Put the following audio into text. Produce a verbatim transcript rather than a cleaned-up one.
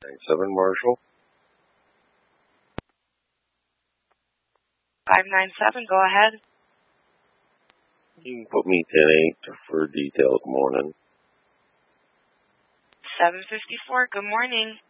nine seven, Marshall. five nine seven, go ahead. You can put me ten eight for detailed morning. seven fifty-four, good morning.